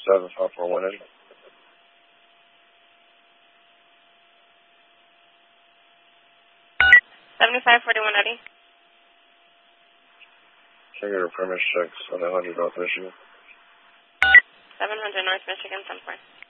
75441 Eddie. Eddie. Trigger premise check 700 North Michigan. 700 North Michigan, 10-4.